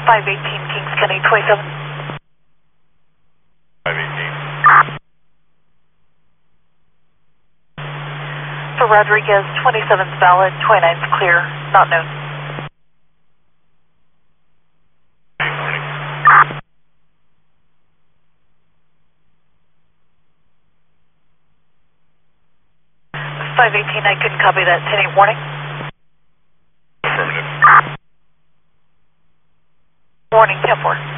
518 Kings County 27. 518. For Rodriguez, 27's valid, 29's clear, not known. Good morning. 518, I couldn't copy that. 10-8 warning. Affirmative. Warning, 10-4.